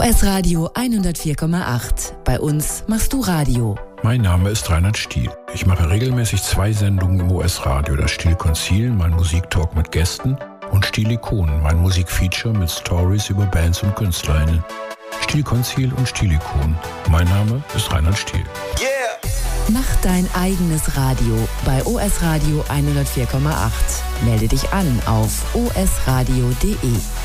OS Radio 104,8. Bei uns machst du Radio. Mein Name ist Reinhard Stiel. Ich mache regelmäßig 2 Sendungen im OS Radio. Das Stilkonzil, mein Musiktalk mit Gästen, und Stilikon, mein Musikfeature mit Stories über Bands und KünstlerInnen. Stilkonzil und Stilikon. Mein Name ist Reinhard Stiel. Yeah! Mach dein eigenes Radio bei OS Radio 104,8. Melde dich an auf osradio.de.